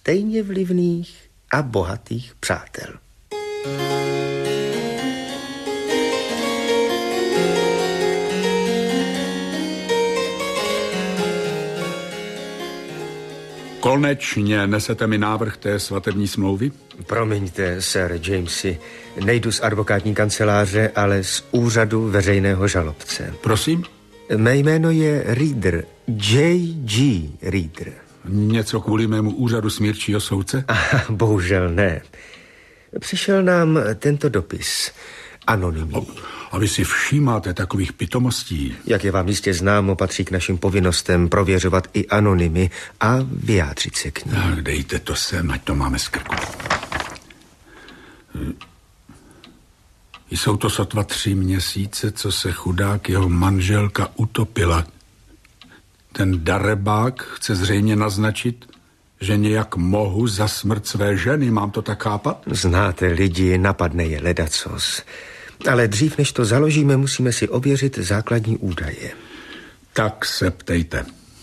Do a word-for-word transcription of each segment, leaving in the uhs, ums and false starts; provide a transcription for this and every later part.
stejně vlivných a bohatých přátel. Konečně nesete mi návrh té svatební smlouvy? Promiňte, sir Jamesy, nejdu z advokátní kanceláře, ale z úřadu veřejného žalobce. Prosím? Mé jméno je Reader, J G Reader. Něco kvůli mému úřadu smírčího soudce? Aha, bohužel ne. Přišel nám tento dopis, anonymní. A vy si všímáte takových pitomostí? Jak je vám jistě známo, patří k našim povinnostem prověřovat i anonymy a vyjádřit se k nim. Tak dejte to sem, ať to máme z krku. Jsou to sotva tři měsíce, co se chudák jeho manželka utopila. Ten darebák chce zřejmě naznačit, že nějak mohu za smrt své ženy. Mám to tak chápat? Znáte lidi, napadne je ledacos. Ale dřív, než to založíme, musíme si ověřit základní údaje. Tak se ptejte.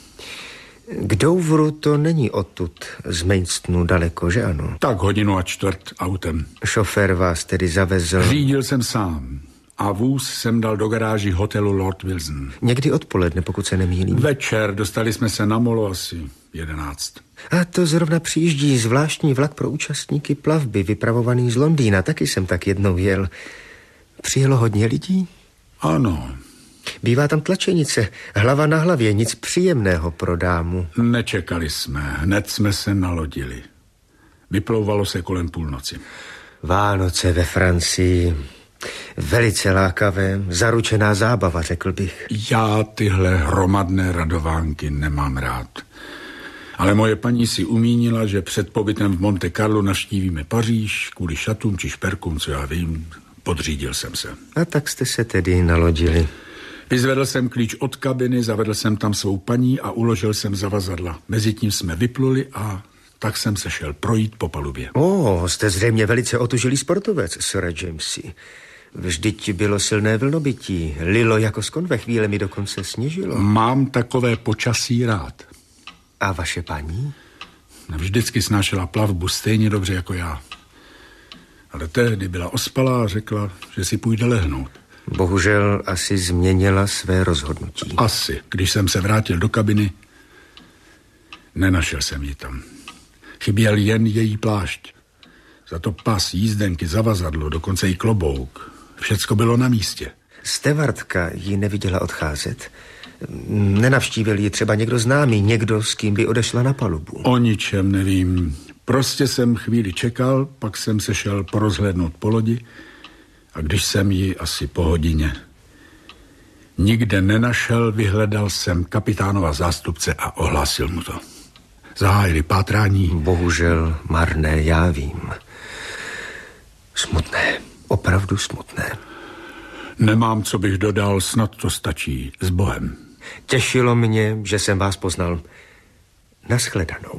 K Douvru to není odtud z Mainstonu daleko, že ano? Tak hodinu a čtvrt autem. Šofér vás tedy zavezl? Řídil jsem sám a vůz jsem dal do garáži hotelu Lord Wilson. Někdy odpoledne, pokud se nemýlím. Večer, dostali jsme se na molo asi jedenáct. A to zrovna přijíždí zvláštní vlak pro účastníky plavby, vypravovaný z Londýna. Taky jsem tak jednou jel. Přijelo hodně lidí? Ano. Bývá tam tlačenice, hlava na hlavě, nic příjemného pro dámu. Nečekali jsme, hned jsme se nalodili. Vyplouvalo se kolem půlnoci. Vánoce ve Francii, velice lákavé, zaručená zábava, řekl bych. Já tyhle hromadné radovánky nemám rád. Ale moje paní si umínila, že před pobytem v Monte Carlo navštívíme Paříž, kvůli šatům či šperkům, co já vím, podřídil jsem se. A tak jste se tedy nalodili. Vyzvedl jsem klíč od kabiny, zavedl jsem tam svou paní a uložil jsem zavazadla. Mezitím jsme vypluli a tak jsem se šel projít po palubě. O, oh, jste zřejmě velice otužilý sportovec, sir Jamesy. Vždyť bylo silné vlnobytí, lilo jako z konve, chvíle mi dokonce sněžilo. Mám takové počasí rád. A vaše paní? Vždycky snášela plavbu stejně dobře jako já. Ale tehdy byla ospalá a řekla, že si půjde lehnout. Bohužel asi změnila své rozhodnutí. Asi. Když jsem se vrátil do kabiny, nenašel jsem ji tam. Chyběl jen její plášť. Za to pas, jízdenky, zavazadlo, dokonce i klobouk. Všecko bylo na místě. Stevardka ji neviděla odcházet. Nenavštívil ji třeba někdo známý, někdo, s kým by odešla na palubu. O ničem nevím. Prostě jsem chvíli čekal, pak jsem se šel porozhlédnout po lodi a když jsem ji asi po hodině nikde nenašel, vyhledal jsem kapitánova zástupce a ohlásil mu to. Zahájili pátrání. Bohužel marné, já vím. Smutné, opravdu smutné. Nemám, co bych dodal, snad to stačí. S Bohem. Těšilo mě, že jsem vás poznal. Naschledanou.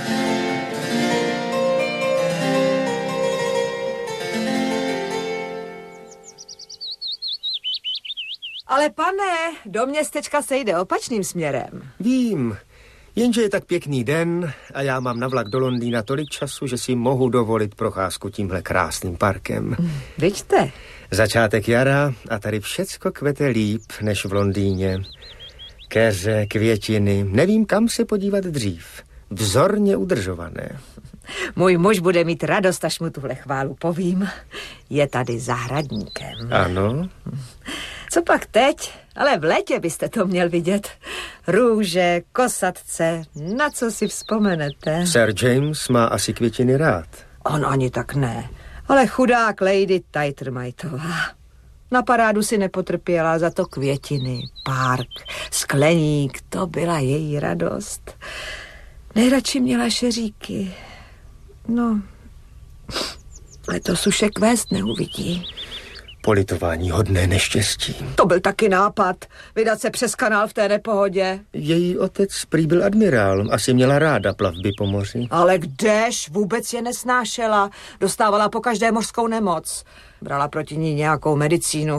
Ale pane, do městečka se jde opačným směrem. Vím, jenže je tak pěkný den a já mám na vlak do Londýna tolik času, že si mohu dovolit procházku tímhle krásným parkem. Vidíte? Začátek jara a tady všecko kvete líp než v Londýně. Keře, květiny, nevím, kam se podívat dřív. Vzorně udržované. Můj muž bude mít radost, až mu tuhle chválu povím. Je tady zahradníkem. Ano. Co pak teď? Ale v létě byste to měl vidět. Růže, kosatce, na co si vzpomenete? Sir James má asi květiny rád. On ani tak ne. Ale chudák Lady Taitermajtová. Na parádu si nepotrpěla, za to květiny, park, skleník, to byla její radost. Nejradši měla šeříky. No, letos už je kvést neuvidí. Politování hodné neštěstí. To byl taky nápad, vydat se přes kanál v té nepohodě. Její otec prý byl admirál, asi měla ráda plavby po moři. Ale kdež, vůbec je nesnášela, dostávala po každé mořskou nemoc. Brala proti ní nějakou medicínu,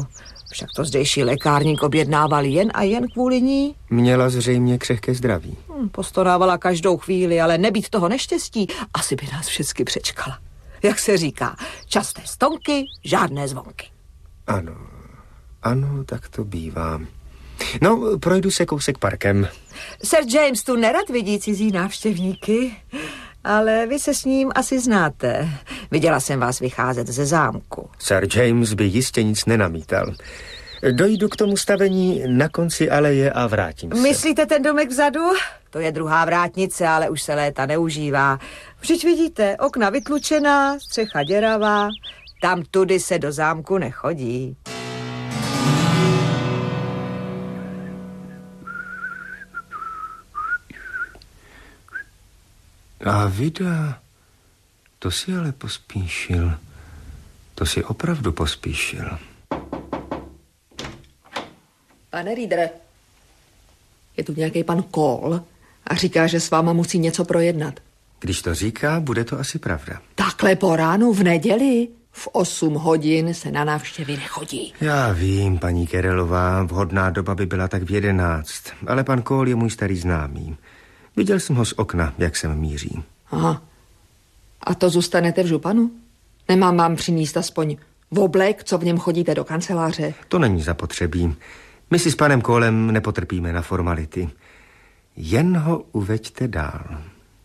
Však to zdejší lékárník objednával jen a jen kvůli ní. Měla zřejmě křehké zdraví. Hmm, postonávala každou chvíli, ale nebýt toho neštěstí, asi by nás všechny přečkala. Jak se říká, časté stonky, žádné zvonky. Ano, ano, tak to bývá. No, projdu se kousek parkem. Sir James tu nerad vidí cizí návštěvníky, ale vy se s ním asi znáte. Viděla jsem vás vycházet ze zámku. Sir James by jistě nic nenamítal. Dojdu k tomu stavení na konci aleje a vrátím se. Myslíte ten domek vzadu? To je druhá vrátnice, ale už se léta neužívá. Vždyť vidíte, okna vytlučená, střecha děravá. Tam tudy se do zámku nechodí. A vida, to si ale pospíšil. To si opravdu pospíšil. Pane Reader, je tu nějaký pan Cole a říká, že s váma musí něco projednat. Když to říká, bude to asi pravda. Takhle po ránu v neděli? V osm hodin se na návštěvy nechodí. Já vím, paní Kerelová, vhodná doba by byla tak v jedenáct, ale pan Cole je můj starý známý. Viděl jsem ho z okna, jak sem míří. Aha. A to zůstanete v županu? Nemám vám přinést aspoň v oblek, co v něm chodíte do kanceláře? To není zapotřebí. My si s panem Colem nepotrpíme na formality. Jen ho uveďte dál.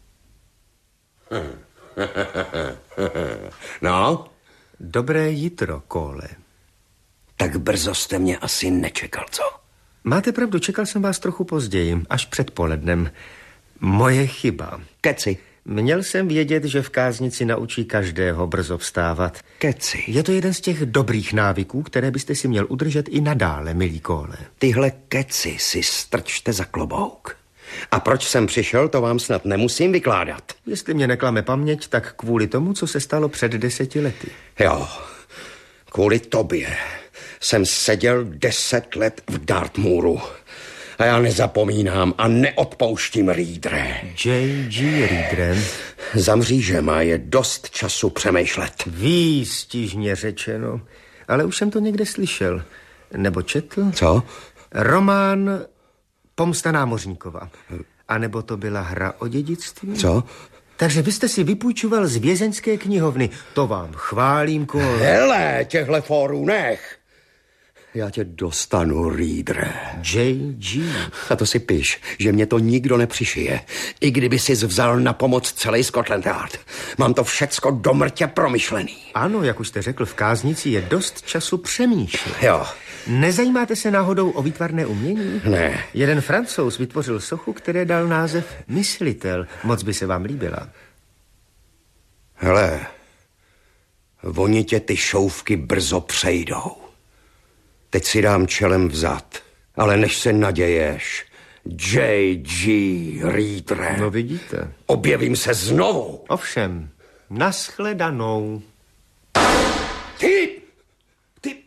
No? Dobré jitro, Cole. Tak brzo jste mě asi nečekal, co? Máte pravdu, čekal jsem vás trochu později, až před polednem. Moje chyba. Keci. Měl jsem vědět, že v káznici naučí každého brzo vstávat. Keci. Je to jeden z těch dobrých návyků, které byste si měl udržet i nadále, milý Cole. Tyhle keci si strčte za klobouk. A proč jsem přišel, to vám snad nemusím vykládat. Jestli mě neklame paměť, tak kvůli tomu, co se stalo před deseti lety. Jo, kvůli tobě jsem seděl deset let v Dartmouru. A já nezapomínám a neodpouštím, Readere. J G Readere. Za mřížema je dost času přemýšlet. Výstižně řečeno. Ale už jsem to někde slyšel. Nebo četl? Co? Román Pomsta námořníkova. A nebo to byla hra o dědictví? Co? Takže vy jste si vypůjčoval z vězeňské knihovny. To vám chválím, Cole. Hele, těhle fórů nech. Já tě dostanu, Readere. J G. A to si piš, že mě to nikdo nepřišije. I kdyby sis vzal na pomoc celý Scotland Yard. Mám to všecko do mrtě promyšlený. Ano, jak už jste řekl, v káznici je dost času přemýšlet. Jo. Nezajímáte se náhodou o výtvarné umění? Ne. Jeden Francouz vytvořil sochu, které dal název Myslitel. Moc by se vám líbila. Hele, oni tě ty šouvky brzo přejdou. Teď si dám čelem vzad, ale než se naděješ, J G Readere. No vidíte. Objevím se znovu. Ovšem, nashledanou. Ty, ty,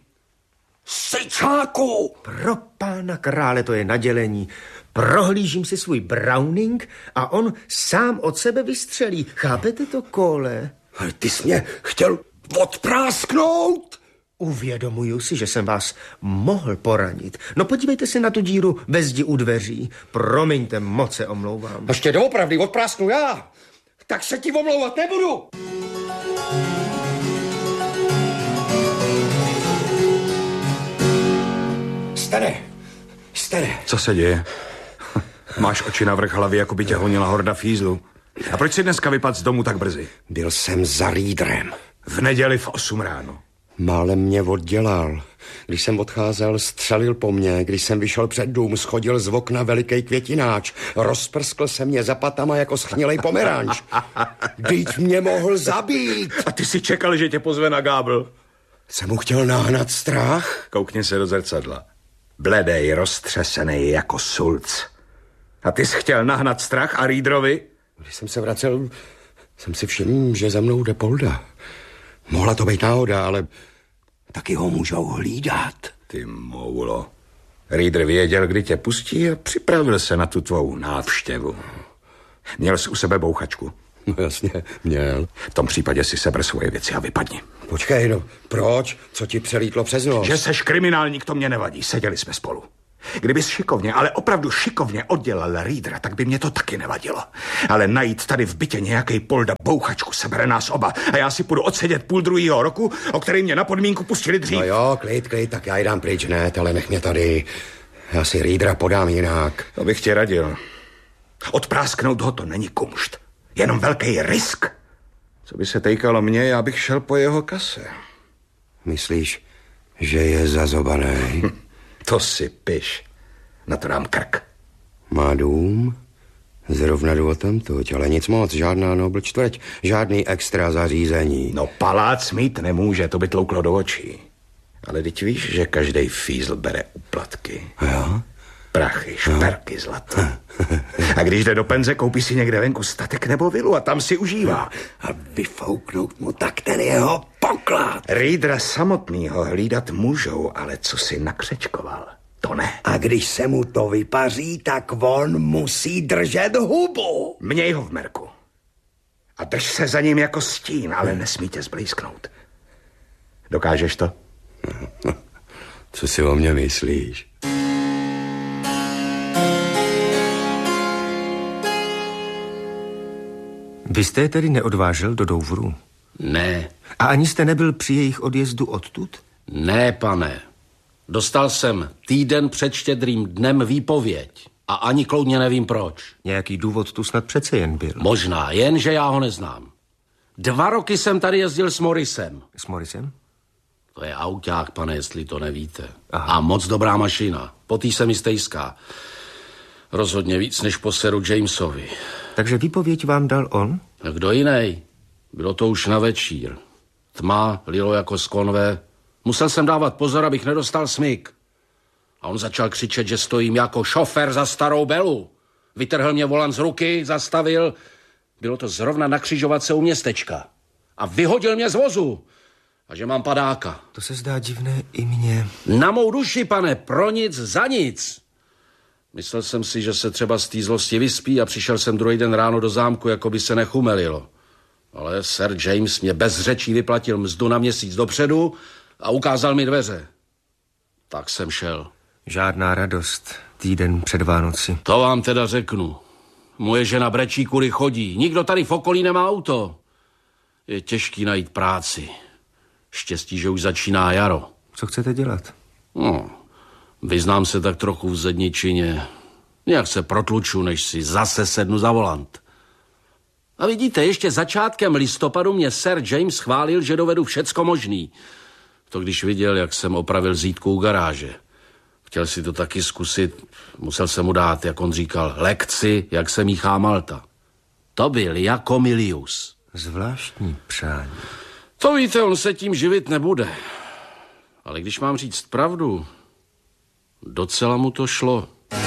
sejčáku. Pro pána krále, to je nadělení. Prohlížím si svůj Browning a on sám od sebe vystřelí. Chápete to, Cole? Ale ty jsi mě chtěl odprásknout? Uvědomuju si, že jsem vás mohl poranit. No podívejte se na tu díru ve zdi u dveří. Promiňte, moc se omlouvám. Až tě doopravdy odprásknu já, tak se ti omlouvat nebudu. Stane, stane. Co se děje? Máš oči na vrch hlavy, jako by tě honila horda fízlu. A proč jsi dneska vypadl z domu tak brzy? Byl jsem za Readerem. V neděli v osm ráno. Málem mě oddělal. Když jsem odcházel, střelil po mně. Když jsem vyšel před dům, schodil z okna veliký květináč. Rozprskl se mě za patama jako schnilej pomeranč. Vždyť mě mohl zabít. A ty si čekal, že tě pozve na gábl? Jsem mu chtěl nahnat strach? Koukni se do zrcadla. Bledej, roztřesený jako sulc. A ty jsi chtěl nahnat strach a Readerovi? Když jsem se vracel, jsem si všiml, že za mnou jde Polda. Mohla to být náhoda, ale taky ho můžou hlídat. Ty moulo. Reader věděl, kdy tě pustí a připravil se na tu tvou návštěvu. Měl jsi u sebe bouchačku. No jasně, měl. V tom případě si seber svoje věci a vypadni. Počkej, no, proč? Co ti přelítlo přes nos? Že seš kriminálník, to mě nevadí, seděli jsme spolu. Kdybys šikovně, ale opravdu šikovně oddělal Reedera, tak by mě to taky nevadilo. Ale najít tady v bytě nějaký polda bouchačku sebere nás oba a já si půjdu odsedět půl druhýho roku, o který mě na podmínku pustili dřív. No jo, klid, klid, tak já jdám pryč, ne, ale nech mě tady. Já si Reedera podám jinak. To bych ti radil. Odprásknout ho to není kumšt. Jenom velký risk. Co by se týkalo mě, já bych šel po jeho kase. Myslíš, že je zazobaný? To si piš. Na to dám krk. Má dům? Zrovna jdu o tamtuť, ale nic moc, žádná Nobl čtvrť, žádný extra zařízení. No palác mít nemůže, to by tlouklo do očí. Ale teď víš, že každej fízl bere úplatky. Jo? Prachy, šperky, zlato. A když jde do penze, koupí si někde venku statek nebo vilu a tam si užívá. A vyfouknout mu tak ten jeho poklad. Reedera samotnýho hlídat můžou, ale co si nakřečkoval, to ne. A když se mu to vypaří, tak on musí držet hubu. Měj ho v merku. A drž se za ním jako stín, ale nesmí tě zblízknout. Dokážeš to? Co si o mě myslíš? Vy jste je tedy neodvážel do Douvru? Ne. A ani jste nebyl při jejich odjezdu odtud? Ne, pane. Dostal jsem týden před Štědrým dnem výpověď a ani kloudně nevím proč. Nějaký důvod tu snad přece jen byl. Možná, jen že já ho neznám. Dva roky jsem tady jezdil s Morrisem. S Morrisem? To je auták, pane, jestli to nevíte. Aha. A moc dobrá mašina. Po tý se mi stejská. Rozhodně víc než po seru Jamesovi. Takže výpověď vám dal on? A kdo jiný? Bylo to už na večír. Tma, lilo jako z konve. Musel jsem dávat pozor, abych nedostal smyk. A on začal křičet, že stojím jako šofér za starou Belu. Vytrhl mě volant z ruky, zastavil. Bylo to zrovna na křižovatce u městečka. A vyhodil mě z vozu. A že mám padáka. To se zdá divné i mně. Na mou duši, pane, pro nic, za nic. Myslel jsem si, že se třeba z té zlosti vyspí a přišel jsem druhý den ráno do zámku, jako by se nechumelilo. Ale Sir James mě bez řečí vyplatil mzdu na měsíc dopředu a ukázal mi dveře. Tak jsem šel. Žádná radost týden před Vánoci. To vám teda řeknu. Moje žena brečí, kudy chodí. Nikdo tady v okolí nemá auto. Je těžký najít práci. Štěstí, že už začíná jaro. Co chcete dělat? No, vyznám se tak trochu v zedničině. Nějak se protluču, než si zase sednu za volant. A vidíte, ještě začátkem listopadu mě Sir James chválil, že dovedu všecko možný. To když viděl, jak jsem opravil zítku u garáže. Chtěl si to taky zkusit, musel jsem mu dát, jak on říkal, lekci, jak se míchá malta. To byl jako Milius. Zvláštní přání. To víte, on se tím živit nebude. Ale když mám říct pravdu, docela mu to šlo.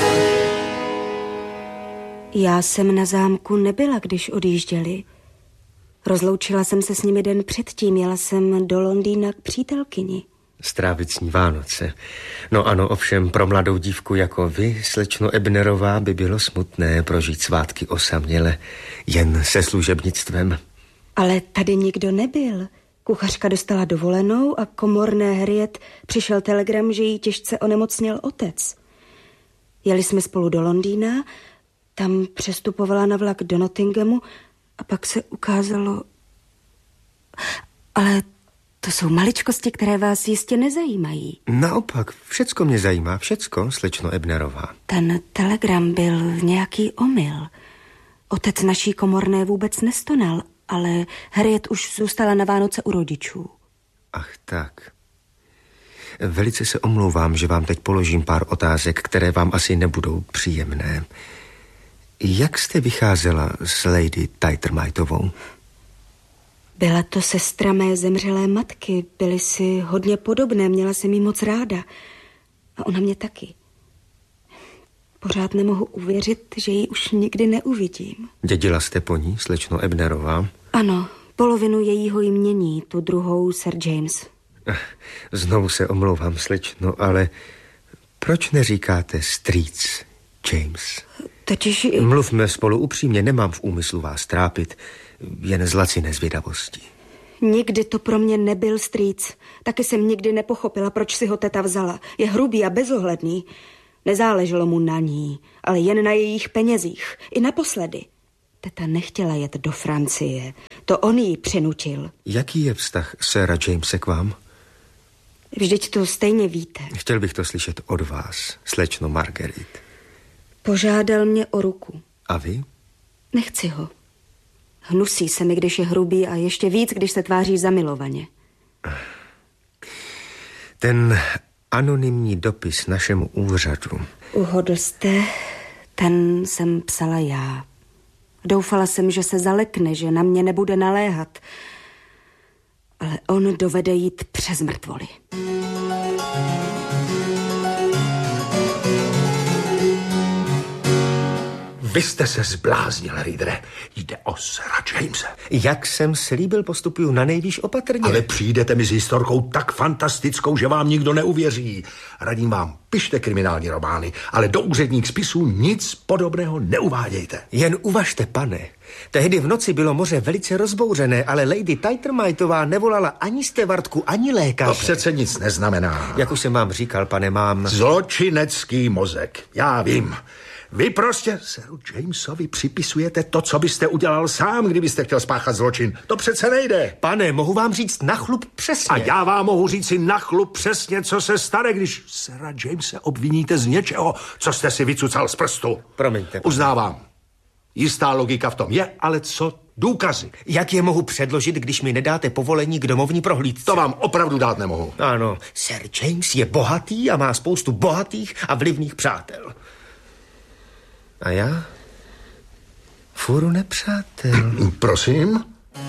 Já jsem na zámku nebyla, když odjížděli. Rozloučila jsem se s nimi den předtím, jela jsem do Londýna k přítelkyni. Strávit s ní Vánoce. No ano, ovšem pro mladou dívku jako vy, slečno Ebnerová, by bylo smutné prožít svátky osaměle, jen se služebnictvem. Ale tady nikdo nebyl. Kuchařka dostala dovolenou a komorné Harriet přišel telegram, že jí těžce onemocněl otec. Jeli jsme spolu do Londýna, tam přestupovala na vlak do Nottinghamu a pak se ukázalo... Ale to jsou maličkosti, které vás jistě nezajímají. Naopak, všecko mě zajímá, všecko, slečno Ebnerová. Ten telegram byl nějaký omyl. Otec naší komorné vůbec nestonal, ale Harriet už zůstala na Vánoce u rodičů. Ach tak. Velice se omlouvám, že vám teď položím pár otázek, které vám asi nebudou příjemné. Jak jste vycházela s Lady Taitermitovou? Byla to sestra mé zemřelé matky. Byly si hodně podobné, měla jsem jí moc ráda. A ona mě taky. Pořád nemohu uvěřit, že ji už nikdy neuvidím. Dědila jste po ní, slečno Ebnerová? Ano, polovinu jejího jmění, tu druhou Sir James. Znovu se omlouvám, slečno, ale proč neříkáte strýc James? Totiž... Mluvme spolu upřímně, nemám v úmyslu vás trápit. jen z laciné zvědavosti. Nikdy to pro mě nebyl strýc. Taky jsem nikdy nepochopila, proč si ho teta vzala. Je hrubý a bezohledný. Nezáleželo mu na ní, ale jen na jejich penězích. I naposledy. Teta nechtěla jet do Francie. To on jí přinutil. Jaký je vztah séra Jamese k vám? Vždyť to stejně víte. Chtěl bych to slyšet od vás, slečno Marguerite. Požádal mě o ruku. A vy? Nechci ho. Hnusí se mi, když je hrubý a ještě víc, když se tváří zamilovaně. Ten anonymní dopis našemu úřadu. Uhodl jste, ten jsem psala já. Doufala jsem, že se zalekne, že na mě nebude naléhat. Ale on dovede jít přes mrtvoly. Vy jste se zbláznil, Readere. Jde o sera Jamese. Jak jsem slíbil, postupuju na nejvýš opatrně. Ale přijdete mi s historkou tak fantastickou, že vám nikdo neuvěří. Radím vám, pište kriminální romány, ale do úředních spisů nic podobného neuvádějte. Jen uvažte, pane. Tehdy v noci bylo moře velice rozbouřené, ale Lady Tightermightová nevolala ani stevardku, ani lékaře. To přece nic neznamená. Jak už jsem vám říkal, pane, mám... Zločinecký mozek, já vím. Vy prostě seru Jamesovi připisujete to, co byste udělal sám, kdybyste chtěl spáchat zločin. To přece nejde. Pane, mohu vám říct na chlup přesně. A já vám mohu říct si na chlup přesně, co se stane, když sera Jamese obviníte z něčeho, co jste si vycucal z prstu. Promiňte. Pane. Uznávám. Jistá logika v tom je, ale co důkazy? Jak je mohu předložit, když mi nedáte povolení k domovní prohlídce? To vám opravdu dát nemohu. Ano, Sir James je bohatý a má spoustu bohatých a vlivných přátel. A já? Fůru nepřátel. Prosím?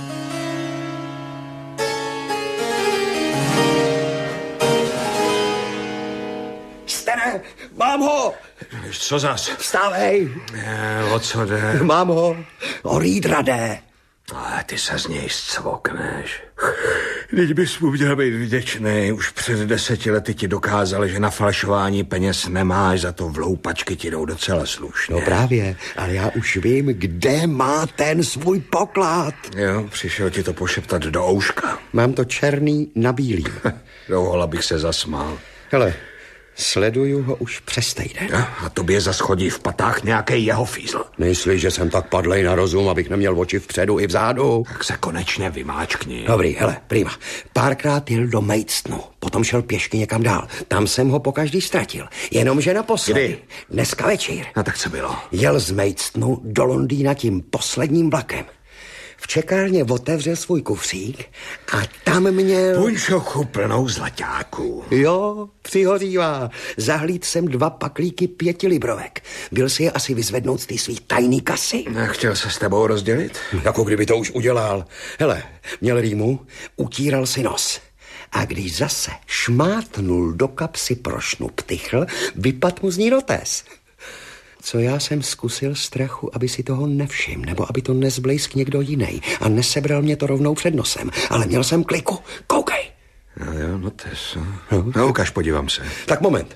Stene, mám ho! Co zas? Vstávej! E, o co jde? Mám ho. O Readera jde. Ale ty se z něj scvokneš. Teď bys mu měl být vděčný. Už před deseti lety ti dokázal, že na falšování peněz nemáš, za to vloupačky ti jdou docela slušně. No právě, ale já už vím, kde má ten svůj poklad. Jo, přišel ti to pošeptat do ouška. Mám to černý na bílý. Dohola bych se zasmál. Hele, sleduju ho už přes týden. A tobě zas chodí v patách nějaký jeho fízl. Myslíš, že jsem tak padlej na rozum, abych neměl oči vpředu i vzadu? Tak se konečně vymáčkni. Dobrý, hele, prima. Párkrát jel do Maidstonu, potom šel pěšky někam dál. Tam jsem ho pokaždý ztratil. Jenomže naposledy. Kdy? Dneska večer. No tak co bylo? Jel z Maidstonu do Londýna tím posledním vlakem. V čekárně otevřel svůj kufřík a tam měl... Punčochu plnou zlaťáků. Jo, přihořívá. Zahlíd jsem dva paklíky pěti librovek. Byl si je asi vyzvednout z té svý tajný kasy. Chtěl se s tebou rozdělit? Jako kdyby to už udělal. Hele, měl rýmu, utíral si nos. A když zase šmátnul do kapsy prošnu ptychl, vypad mu z ní notes. Co já jsem zkusil strachu, aby si toho nevšiml, nebo aby to nezblejsk někdo jiný a nesebral mě to rovnou před nosem. Ale měl jsem kliku. Koukej. No jo, notes. No, no ukaž, podívám se. Tak moment.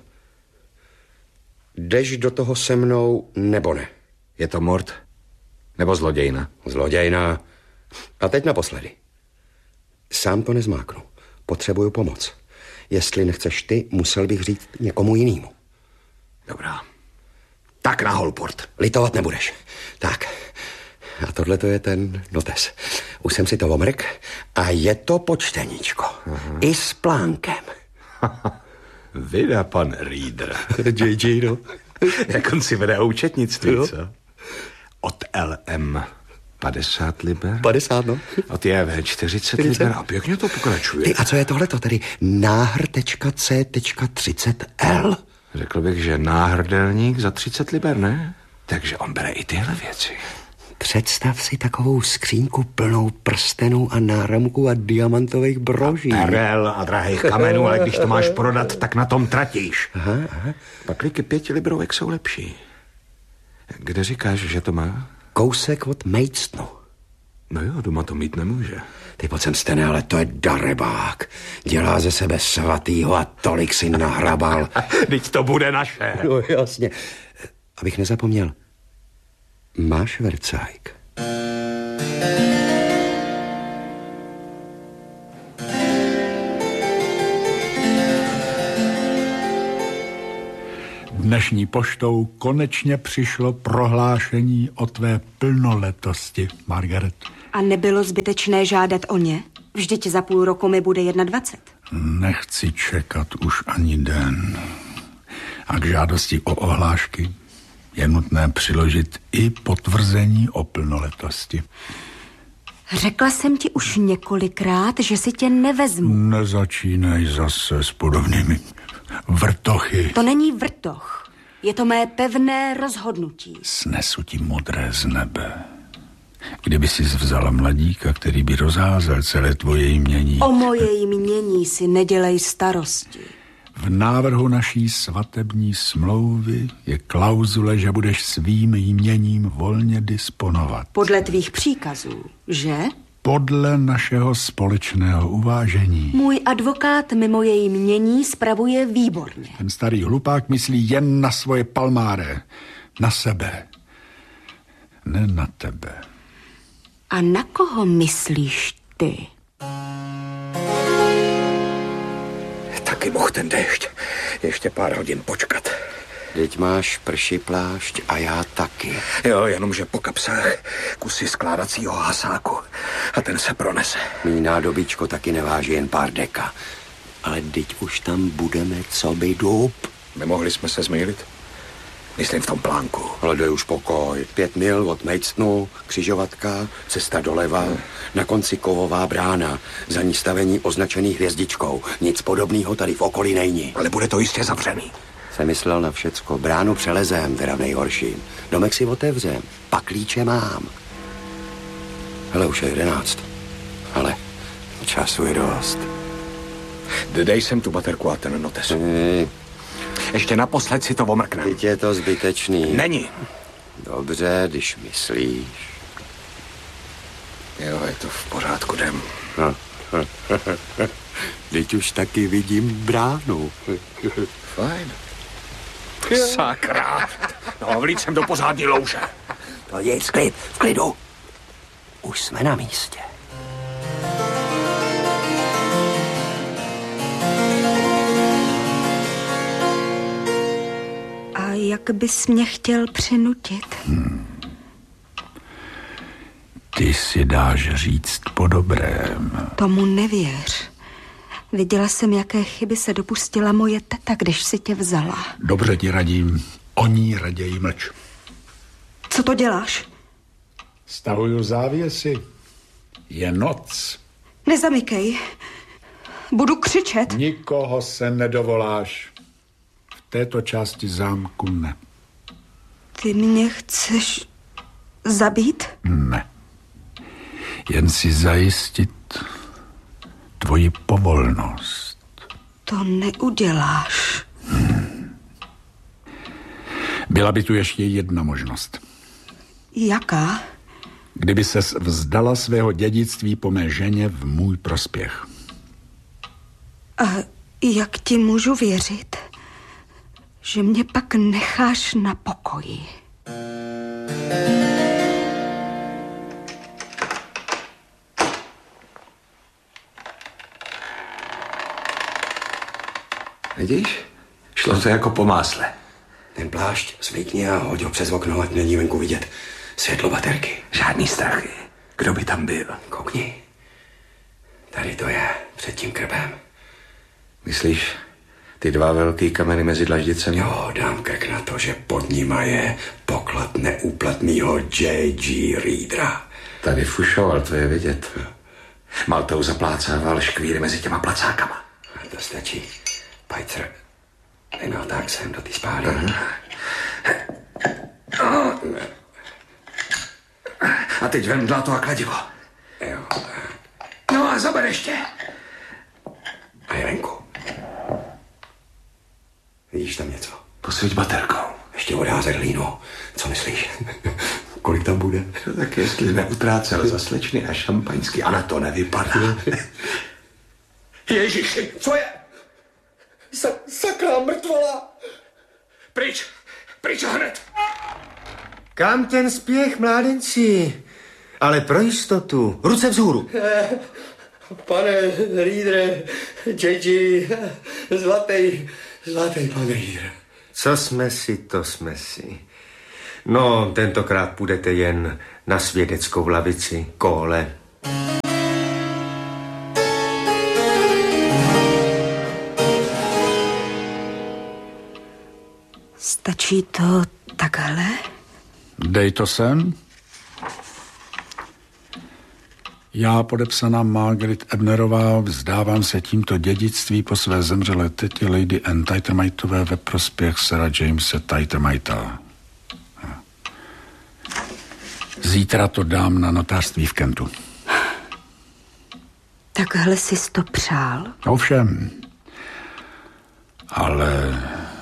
Jdeš do toho se mnou, nebo ne? Je to mord? Nebo zlodějna? Zlodějna. A teď naposledy. Sám to nezmáknu. Potřebuju pomoc. Jestli nechceš ty, musel bych říct někomu jinému. Dobrá. Tak na Holport. Litovat nebudeš. Tak. A tohle to je ten notes. Už jsem si to omrk a je to počteníčko. Aha. I s plánkem. Vida pan Reader. J J, no. Jak on si vede účetnictví, jo? Co? Od L M padesát liber. padesát, no. Od J V čtyřicet liber. A pěkně to pokračuje. Ty, a co je tohleto tedy? Náhr tečka C tečka třicet L? Řekl bych, že náhrdelník za třicet liber, ne? Takže on bere i tyhle věci. Představ si takovou skřínku plnou prstenů a náramků a diamantových broží. A perel a drahých kamenů, ale když to máš prodat, tak na tom tratíš. Aha, aha. Pakliky pěti librovek jsou lepší. Kde říkáš, že to má? Kousek od Maidstonu. No jo, doma to mít nemůže. Ty pojď sem, Stene, ale to je darebák. Dělá ze sebe svatýho a tolik si nahrabal. Vždyť to bude naše. No jasně. Abych nezapomněl. Máš vercajk? Dnešní poštou konečně přišlo prohlášení o tvé plnoletosti, Margaret. A nebylo zbytečné žádat o ně? Vždyť za půl roku mi bude dvacet jedna. Nechci čekat už ani den. A k žádosti o ohlášky je nutné přiložit i potvrzení o plnoletosti. Řekla jsem ti už několikrát, že si tě nevezmu. Nezačínej zase s podobnými vrtochy. To není vrtoch. Je to mé pevné rozhodnutí. Snesu ti modré z nebe. Kdyby si vzala mladíka, který by rozházel celé tvoje jmění. O moje jmění si nedělej starosti. V návrhu naší svatební smlouvy je klauzule, že budeš svým jměním volně disponovat. Podle tvých příkazů, že? Podle našeho společného uvážení. Můj advokát mi moje jmění spravuje výborně. Ten starý hlupák myslí jen na svoje palmáre. Na sebe. Ne na tebe. A na koho myslíš ty? Taky mohl ten déšť ještě pár hodin počkat. Teď máš prší plášť a já taky. Jo, jenomže po kapsách kusy skládacího hasáku a ten se pronese. Mý nádobičko taky neváží jen pár deka. Ale teď už tam budeme, co by dub. Nemohli jsme se zmýlit? Myslím v tom plánku. Ale dej už pokoj. Pět mil od Mejcnu, křižovatka, cesta doleva, hmm. na konci kovová brána, za ní stavení označený hvězdičkou. Nic podobného tady v okolí není. Ale bude to jistě zavřený. Jsem myslel na všecko. Bránu přelezem, teda v nejhorším. Domek si otevřem, pak klíče mám. Hele, už je jedenáct. Ale času je dost. Dej sem tu baterku a ten notes. Hmm. Ještě naposled si to omrknem. Teď je to zbytečný. Není. Dobře, když myslíš. Jo, je to v pořádku, jdem. Teď už taky vidím bránu. Fajn. Sakra. No, vlít jsem do pořádní louže. To je sklid, v klidu. Už jsme na místě. A jak bys mě chtěl přinutit? Hmm. Ty si dáš říct po dobrém. Tomu nevěř. Viděla jsem, jaké chyby se dopustila moje teta, když si tě vzala. Dobře ti radím, o ní raději mlč. Co to děláš? Stahuju závěsy. Je noc. Nezamykej. Budu křičet. Nikoho se nedovoláš. V této části zámku ne. Ty mě chceš zabít? Ne. Jen si zajistit tvoji povolnost. To neuděláš. Hmm. Byla by tu ještě jedna možnost. Jaká? Kdyby ses vzdala svého dědictví po mé ženě v můj prospěch. A jak ti můžu věřit, že mě pak necháš na pokoji? Vidíš? Šlo to jako po másle. Ten plášť svítni a hoď ho přes okno, ať není venku vidět světlo baterky. Žádný strachy. Kdo by tam byl? Koukni. Tady to je, před tím krbem. Myslíš, ty dva velký kameny mezi dlaždicemi? Jo, dám krk na to, že pod nima je poklad neúplatnýho J G Reedera. Tady fušoval, to je vidět. Maltou zaplácával škvíry mezi těma placákama. A to stačí. Pajcer, dej mi ho tak sem do té spálny. Uh-huh. A teď vem dlato a kladivo. Jo. No a zaber ještě. A je venku. Vidíš tam něco? Posvěť baterkou. Ještě odházet hlínu. Co myslíš? Kolik tam bude? No, tak jestli neutrácel za slečny a šampaňský. A na to nevypadá. Ježiši, co je? Sa, sakra, mrtvola! Pryč, pryč hned! Kam ten spěch, mládenci? Ale pro jistotu, ruce vzhůru. Pane Reedere, J G, zlatý, zlatý pan Reeder. Co jsme si, to jsme si. No, tentokrát půjdete jen na svědeckou lavici, Kole. Stačí to takhle? Dej to sem. Já, podepsaná Margaret Ebnerová, vzdávám se tímto dědictví po své zemřelé tetě Lady Anne Tightermightové ve prospěch Sira Jamese Tightermighta. Zítra to dám na notářství v Kentu. Takhle jsi to přál? Ovšem. Ale...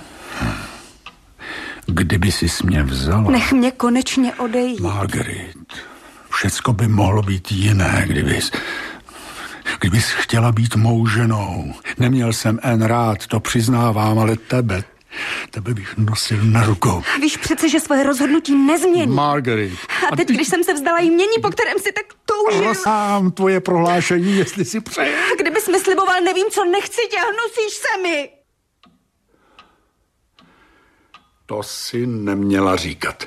Kdyby jsi mě vzala... Nech mě konečně odejít. Margaret, všecko by mohlo být jiné, kdybys... Kdybys chtěla být mou ženou. Neměl jsem Anne rád, to přiznávám, ale tebe... Tebe bych nosil na rukou. Víš přece, že svoje rozhodnutí nezmění. Margaret. A teď, ty... když jsem se vzdala jmění, po kterém si tak toužil... Sám tvoje prohlášení, jestli si přeje. Kdybys mi sliboval, nevím, co nechci tě, hnusíš se mi. To si neměla říkat.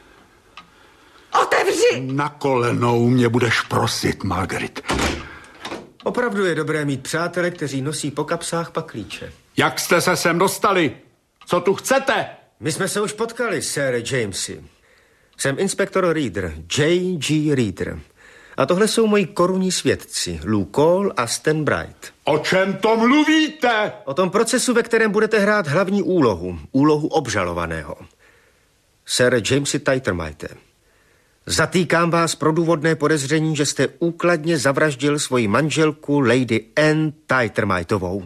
Otevři! Na kolenou mě budeš prosit, Margaret. Opravdu je dobré mít přátele, kteří nosí po kapsách paklíče. Jak jste se sem dostali? Co tu chcete? My jsme se už potkali, Sir Jamesy. Jsem inspektor Reader, J G Reader. A tohle jsou moji korunní svědci, Lou Cole a Stan Bright. O čem to mluvíte? O tom procesu, ve kterém budete hrát hlavní úlohu, úlohu obžalovaného. Sir Jamesy Tightermighte, zatýkám vás pro důvodné podezření, že jste úkladně zavraždil svoji manželku Lady Anne Tightermightovou.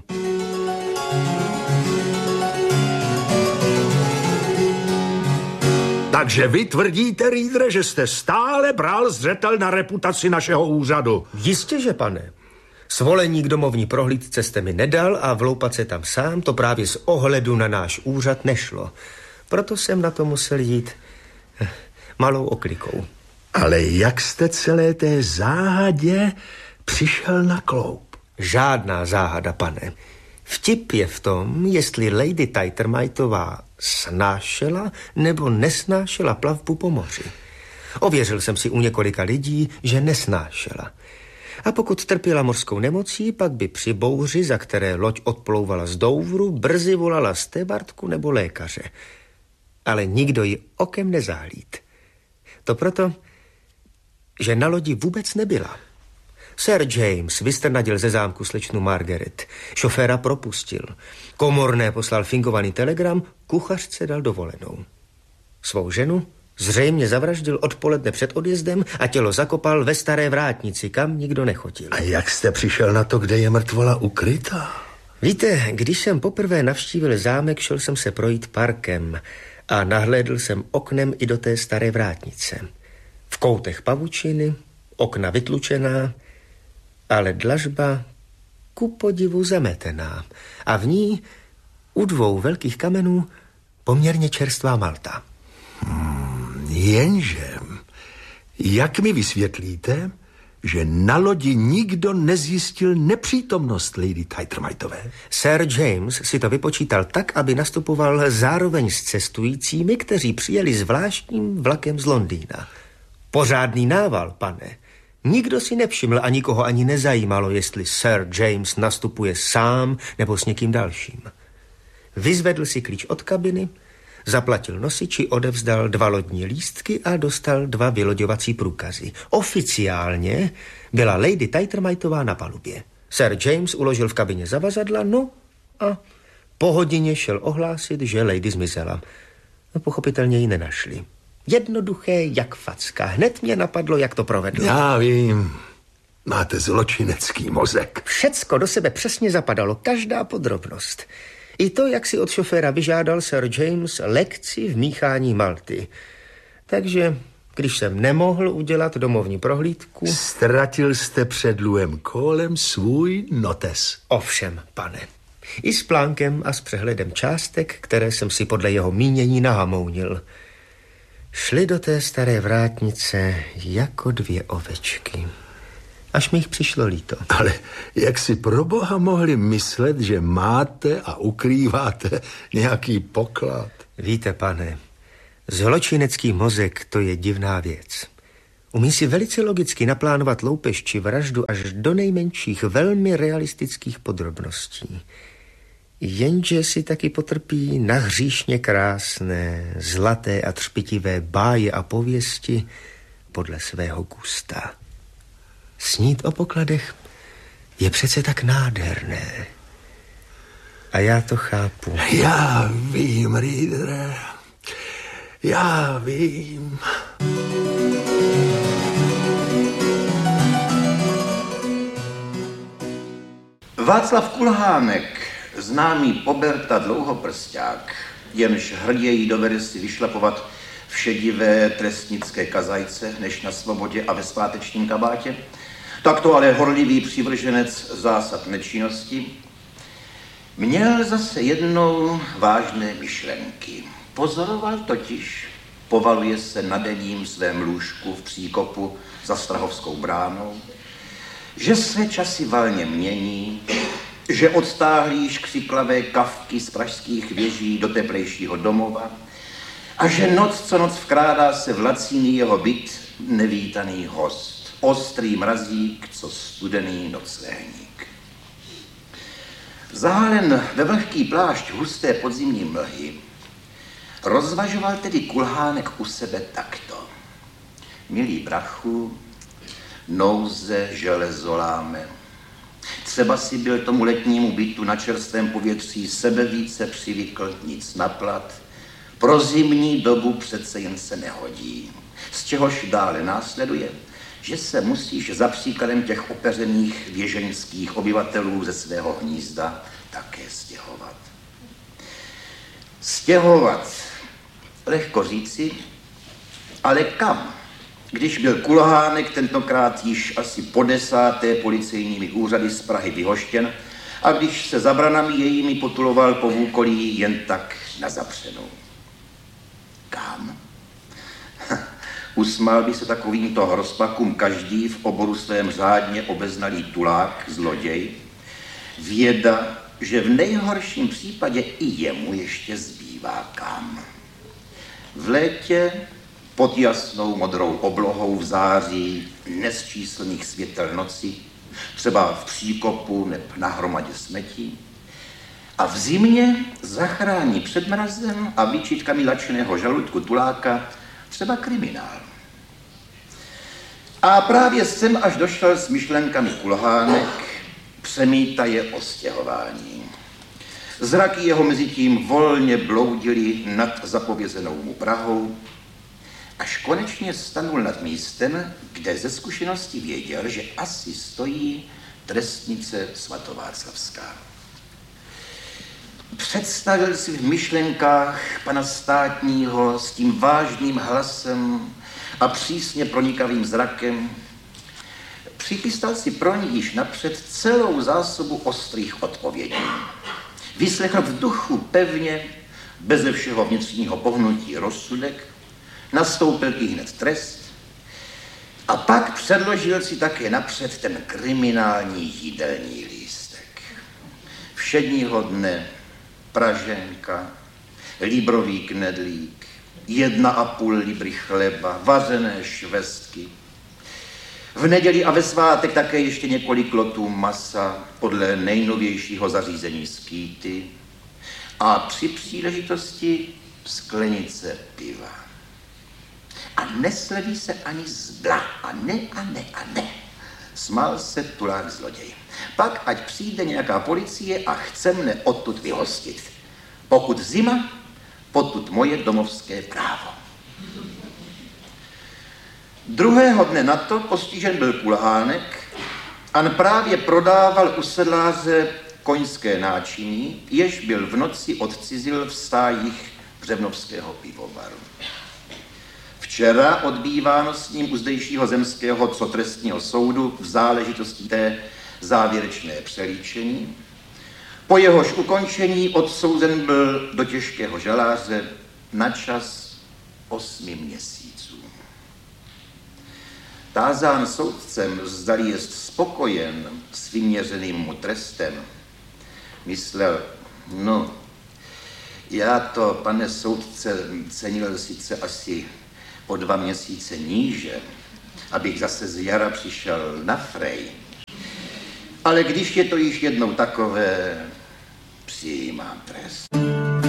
Takže vy tvrdíte, Readere, že jste stále bral zřetel na reputaci našeho úřadu. Jistě, že pane. Svolení k domovní prohlídce jste mi nedal a vloupat se tam sám, to právě z ohledu na náš úřad nešlo. Proto jsem na to musel jít malou oklikou. Ale jak jste celé té záhadě přišel na kloub? Žádná záhada, pane. Vtip je v tom, jestli Lady Tightermightová snášela nebo nesnášela plavbu po moři. Ověřil jsem si u několika lidí, že nesnášela. A pokud trpěla mořskou nemocí, pak by při bouři, za které loď odplouvala z Douvru, brzy volala stevardku nebo lékaře. Ale nikdo ji okem nezahlíd. To proto, že na lodi vůbec nebyla. Sir James vystrnadil ze zámku slečnu Margaret. Šoféra propustil. Komorné poslal fingovaný telegram, kuchařce dal dovolenou. Svou ženu zřejmě zavraždil odpoledne před odjezdem a tělo zakopal ve staré vrátnici, kam nikdo nechodil. A jak jste přišel na to, kde je mrtvola ukrytá? Víte, když jsem poprvé navštívil zámek, šel jsem se projít parkem a nahlédl jsem oknem i do té staré vrátnice. V koutech pavučiny, okna vytlučená, ale dlažba ku podivu zametená a v ní u dvou velkých kamenů poměrně čerstvá malta. Hmm, jenže, jak mi vysvětlíte, že na lodi nikdo nezjistil nepřítomnost Lady Tightermightové? Sir James si to vypočítal tak, aby nastupoval zároveň s cestujícími, kteří přijeli zvláštním vlakem z Londýna. Pořádný nával, pane. Nikdo si nevšiml a nikoho ani nezajímalo, jestli Sir James nastupuje sám nebo s někým dalším. Vyzvedl si klíč od kabiny, zaplatil nosiči, odevzdal dva lodní lístky a dostal dva vyloďovací průkazy. Oficiálně byla Lady Tightermightová na palubě. Sir James uložil v kabině zavazadla, no a po hodině šel ohlásit, že lady zmizela. No, pochopitelně ji nenašli. Jednoduché jak facka. Hned mě napadlo, jak to provedl. Já vím. Máte zločinecký mozek. Všecko do sebe přesně zapadalo, každá podrobnost. I to, jak si od šoféra vyžádal Sir James lekci v míchání malty. Takže, když jsem nemohl udělat domovní prohlídku... Ztratil jste před Louem Colem svůj notes. Ovšem, pane. I s plánkem a s přehledem částek, které jsem si podle jeho mínění nahamounil. Šli do té staré vrátnice jako dvě ovečky. až mi jich přišlo líto. Ale jak si pro boha mohli myslet, že máte a ukrýváte nějaký poklad? Víte, pane, zločinecký mozek to je divná věc. Umí si velice logicky naplánovat loupež či vraždu až do nejmenších velmi realistických podrobností. Jenže si taky potrpí na hříšně krásné, zlaté a třpitivé báje a pověsti podle svého gusta. Snít o pokladech je přece tak nádherné. A já to chápu. Já vím, Riedere. Já vím. Václav Kulhánek, známý Poberta dlouhoprsták, jenž hrději dovede si vyšlapovat v šedivé trestnické kazajce, než na svobodě a ve svátečním kabátě, takto ale horlivý přivrženec zásad nečinnosti, měl zase jednou vážné myšlenky. Pozoroval totiž, povaluje se na denním svém lůžku v příkopu za Strahovskou bránou, že se časy valně mění, že odstáhlíš křiklavé kavky z pražských věží do teplejšího domova a že noc co noc vkrádá se v laciný jeho byt nevítaný host, ostrý mrazík, co studený nocléhník. Zahalen ve vlhký plášť husté podzimní mlhy, rozvažoval tedy Kulhánek u sebe takto. Milý brachu, nouze železoláme. Třeba si byl tomu letnímu bytu na čerstvém povětří sebe více přivykl, nic naplat. Pro zimní dobu přece jen se nehodí. Z čehož dále následuje, že se musíš za příkladem těch opeřených věženských obyvatelů ze svého hnízda také stěhovat. Stěhovat, lehko říci, ale kam? Když byl Kulhánek tentokrát již asi po desáté policejními úřady z Prahy vyhoštěn a když se za branami jejími potuloval po Vůkolí jen tak na zapřenou. Kam? Usmál by se takovýmto rozpakům každý v oboru svém řádně obeznalý tulák, zloděj. Věda, že v nejhorším případě i jemu ještě zbývá kam. V létě pod jasnou modrou oblohou v září nesčíslných světel noci, třeba v příkopu nebo na hromadě smetí, a v zimě zachrání před mrazem a výčitkami lačeného žaludku tuláka třeba kriminál. A právě sem až došel s myšlenkami Kulhánek, přemítaje o stěhování. Zraky jeho mezitím volně bloudily nad zapovězenou mu Prahou, až konečně stanul nad místem, kde ze zkušenosti věděl, že asi stojí trestnice svatováclavská. Představil si v myšlenkách pana státního s tím vážným hlasem a přísně pronikavým zrakem. Přichystal si pro ní již napřed celou zásobu ostrých odpovědí. Vyslechl v duchu pevně, beze všeho vnitřního pohnutí rozsudek, nastoupil i hned trest a pak předložil si také napřed ten kriminální jídelní lístek. Všedního dne praženka, líbrový knedlík, jedna a půl libry chleba, vařené švestky. V neděli a ve svátek také ještě několik lotů masa podle nejnovějšího zařízení skýty a při příležitosti sklenice piva. A nesleví se ani zbla. A ne, a ne, a ne. Smál se tulák zloděj. Pak ať přijde nějaká policie a chce mne odtud vyhostit. Pokud zima, potud moje domovské právo. Druhého dne na to postižen byl Kulhánek a právě prodával u sedláře koňské náčiní, jež byl v noci odcizil v stájích Břevnovského pivovaru. Včera odbýváno s ním u zdejšího zemského trestního soudu v záležitosti té závěrečné přelíčení. Po jehož ukončení odsouzen byl do těžkého žaláře na čas osmi měsíců. Tázán soudcem, zdali jest spokojen s vyměřeným mu trestem, myslel, no, já to, pane soudce, cenil sice asi o dva měsíce níže, abych zase z jara přišel na frej. Ale když je to již jednou takové, přijímám trest.